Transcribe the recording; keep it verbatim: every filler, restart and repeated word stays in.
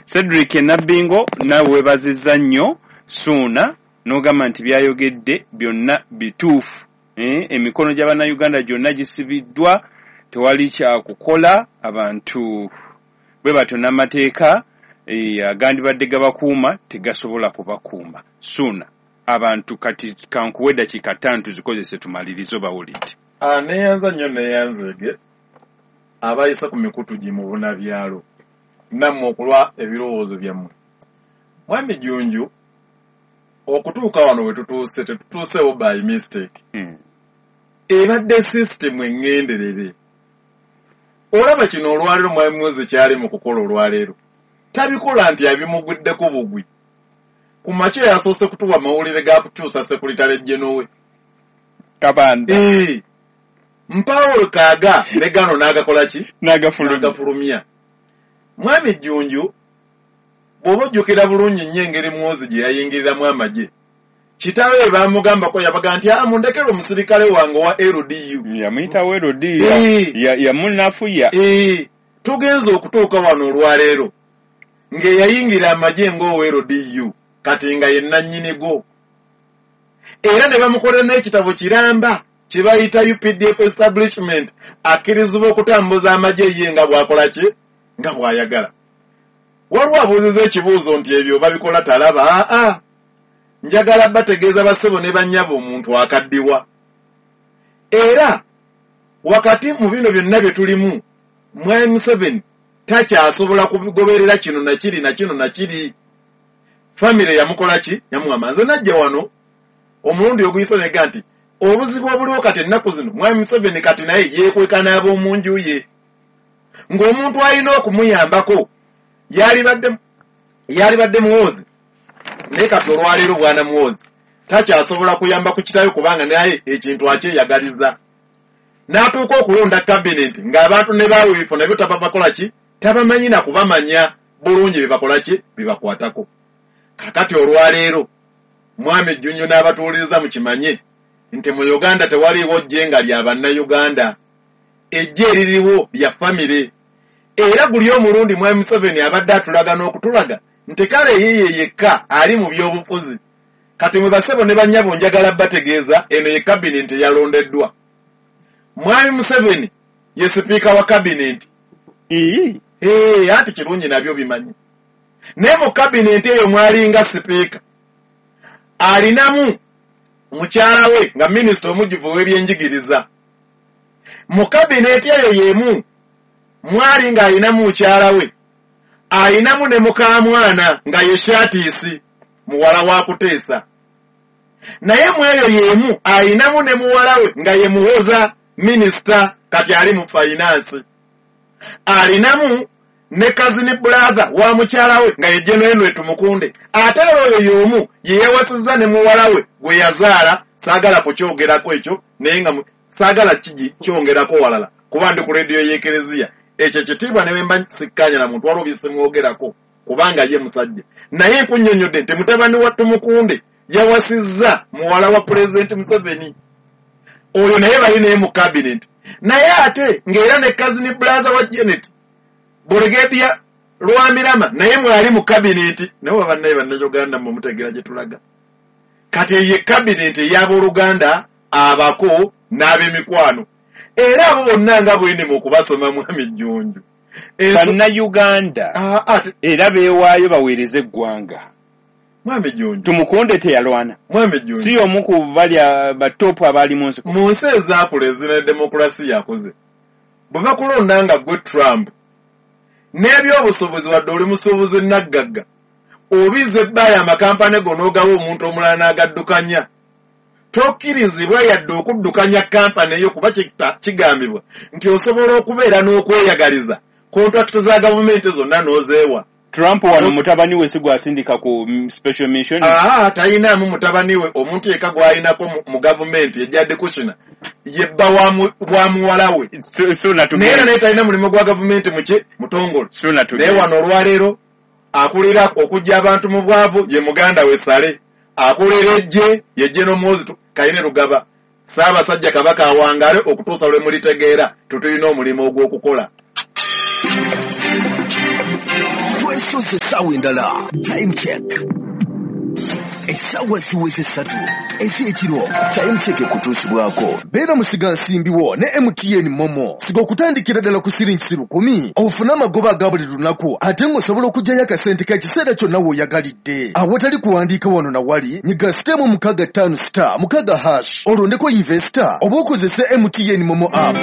Cedric Nabingo nawe webazizza nnyo Suuna n'ogamba nti byayogedde byonna bituufu. Eh, emikono gy'abana Uganda gyonna gisibiddwa, tewali kya kukola, abantu bwe batyo n'amateeka eh, agandibadde gabakuuma tegasobola kubakuuma. Suuna, abantu kati kankuwe dakiika ttaano tuzikozese tumalirize bawulidde. Ah, neyanza nnyo neyanzege abayisa ku mikutu gimubuna byalo nammwe okulwa ebirowoozo byammwe. Mwami Jjunju, okutuuka wano we tutuuse tetutuusewo by mistake. Hmm. Ebadde system engenderere. Olaba kino olwaleero mwami Muhoozi kyali mu kukola olwaleero. Tabikola nti abimugwiddeko bugwi. Ku makya yasoose kutuwa amawulire ga kukyusa Secretary General Kabanda. Eh. Mpaolo Kaaga ne gano n'agakola ki? N'agafulumya. Mwami Jjunju, bw'oba ojjukira bulungi nnyo engeri Muhoozi gye yayingiriramu amagye. Kitaawe baamugamba ko yabaga nti ah mundekere omusirikale wange wa L D U. Yamuyita wa L D U. Ya yamunafuya. Eh, tugenze okutuuka wano olwaleero. Nge yayingira amagye ng'owa L D U. Kati nga yenna nnyinigo. Era ne bamukolera n'ekitabo kiramba kye bayita U P D F establishment akkirizibwa okutambuza amagye ye nga bw'akola ki nga bw'ayagala. Waliwo abuuziza ekibuuzo nti ebyo babikola talaba. Aa, njagala bategeeza basebo ne bannyabo omuntu akaddiwa. Era wakati mu bino byonna bye tulimu Mwami Museveni takyasobola kubigoberera kino na kiri na kino na kiri. Family yamukola ki? Yamuwama. Nze najja wano omulundi oguyise nega nti obuzibu obuliwo kati ennaku zino Mwami Museveni kati naye yeekweka n'ab'omu nju ye. Ng'omuntu alina okumuyambako yali badde yali badde Muhoozi. Naye kati olwaleero bwana Muhoozi takyasobola kuyamba ku kitaawe kubanga naye ekintu akyeyagaliza. N'atuuka okulonda cabinet ng'abantu ne baaweepo nabyo tababakola ki? Tabamanyi na kubamanya bulungi bye bakola ki? Bibakwatako. Kakati olwaleero Mwami Jjunju n'abatuuliriza mukimanye nti mu Uganda tewaliiwo jje nga lya bannayuganda. Ejje eririwo lya famire. Era guli omulundi Mwami Museveni abadde atulaga n'okutulaga nti kale yeye yekka ali mu by'obufuzi. Kati mwe basebo ne bannyabo njagala bategeeza eno ye cabinet yalondeddwa. Mwami Museveni ye sipiika wa cabinet. Ee, eh ati kirungi nabyo bimanyi. Ne mu cabinet eyo mwalinga sipiika alinamu mukyala we nga minisita omujjuvu w'ebyenjigiriza. Mu cabinet eyo yemu mwali nga alinamu mukyala we alinamu ne mukamwana nga ye Shatiisi muwala wa Kuteesa. Naye mweyo yemu alinamu ne muwala we nga ye Muhooza minisita kati ali mu finance. Alinamu ne cousin brother wa mukyala we nga ye General Tumukunde. Ate oyo y'omu ye yawasizza ne muwala we gwe yazaala. Saagala kukyogerako ekyo naye nga saagala kigi kyongerako walala kuba ndi ku radio y'Ekereziya. Ekyo kitiibwa ne wemba sikkanya na muntu waliwo bisemwogerako kubanga ye musajja. Naye nkunnyonnyodde nti mutabani wa Tumukunde yawasizza muwala wa President Museveni. Oyo naye bali naye mu cabinet. Naye ate ng'era ne cousin brother wa Janet Brigadier Lwamirama naye mwali mu cabinet. Nawe bannaye bannayuganda mu mutegeera gye tulaga. Kati ye cabinet y'abooluganda abako n'ab'emikwano. Era abo bonna nga bwene mu kubasoma Mwami Jjunju. Bannayuganda era beewaayo baweereze eggwanga. Mwami Jjunju. Tumukunde teyalwana. Mwami Jjunju. Si omu ku bali batopu abali mu nsi. Mu nsi ezaakula ezina demokulasiya yakoze. Bwe bakulonda nga gwe Trump n'ebyobusobozi wadde oli musuubuzi naggagga obize ebbaaya amakampani go n'ogawa omuntu omulala n'agaddukanya. Tokkirizibwa yadde okuddukanya kampani eyo kuba kigambibwa nti osobola okubeera n'okweyagaliza kontrakiti za gavumenti zonna n'ozeewa. Trump wano mutabani we sigwa asindika ku special mission. Ah, tayinaamu mutabani we omuntu yekka gw'alinako mu gavumenti ejjadde kushina yebba wa muwala we. Naye naye talina mulimu gwa gavumenti muki mutongole. Naye wano olwaleero akulira okujja abantu mu bwavu ye muganda we Sale. Akulira ejje ye General Muhoozi Kayine Lugaba. Ssaabasajja Kabaka awangale okutuusa lwe mulitegeera tutulina omulimu ogw'okukola. tusoze essaawa endala. Time check. Essaawa ziweze ssatu ez'ekiro. Time check ekutuusibwako. Beera musiga nsimbiwo ne M T N Momo. Siga okutandikira ddala ku siringi lukumi ofune amagoba aga buli lunaku ate ng'osobola okuggyayo akasente k'ekiseera kyonna w'oyagalidde. Awatali kuwandiika wano na wali nyiga sitemu mukaaga ttaano star mukaaga hash olondeko investor oba okozese M T N Momo app.